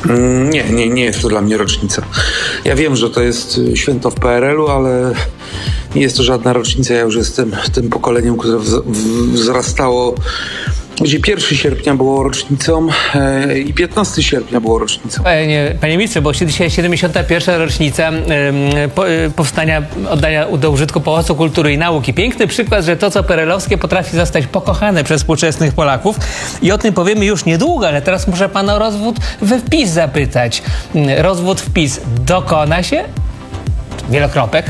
Nie jest to dla mnie rocznica. Ja wiem, że to jest święto w PRL-u, ale nie jest to żadna rocznica. Ja już jestem tym pokoleniem, które wzrastało, gdzie 1 sierpnia było rocznicą i 15 sierpnia było rocznicą. Panie ministrze, bo dzisiaj 71. rocznica powstania, oddania do użytku Pałacu Kultury i Nauki. Piękny przykład, że to, co PRL-owskie, potrafi zostać pokochane przez współczesnych Polaków. I o tym powiemy już niedługo, ale teraz muszę pana o rozwód we wpis zapytać. Rozwód w PiS dokona się? Wielokropek.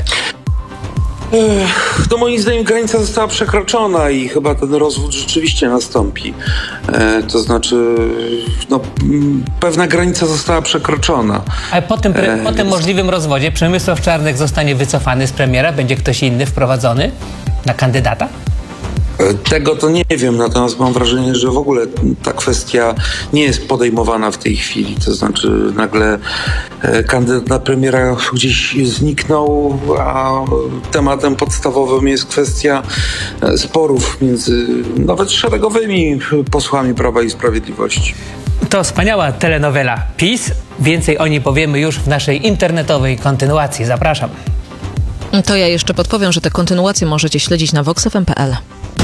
No moim zdaniem granica została przekroczona i chyba ten rozwód rzeczywiście nastąpi. To znaczy, pewna granica została przekroczona. Ale po tym możliwym rozwodzie Przemysław Czarnek zostanie wycofany z premiera? Będzie ktoś inny wprowadzony na kandydata? Tego to nie wiem, natomiast mam wrażenie, że w ogóle ta kwestia nie jest podejmowana w tej chwili. To znaczy nagle kandydat na premiera gdzieś zniknął, a tematem podstawowym jest kwestia sporów między nawet szeregowymi posłami Prawa i Sprawiedliwości. To wspaniała telenowela PiS. Więcej o niej powiemy już w naszej internetowej kontynuacji. Zapraszam. To ja jeszcze podpowiem, że tę kontynuację możecie śledzić na voxfm.pl.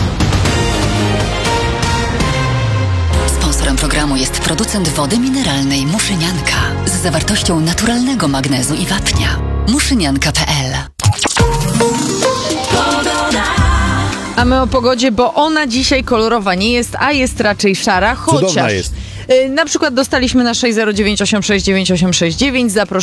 Sponsorem programu jest producent wody mineralnej Muszynianka z zawartością naturalnego magnezu i wapnia. Muszynianka.pl. A my o pogodzie, bo ona dzisiaj kolorowa nie jest, a jest raczej szara, chociaż cudowna jest. Na przykład dostaliśmy na 609869869 zaproszenie